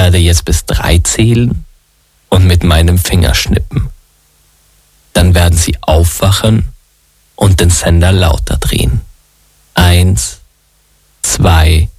werde jetzt bis 3 zählen und mit meinem Finger schnippen. Dann werden Sie aufwachen und den Sender lauter drehen. 1, 2,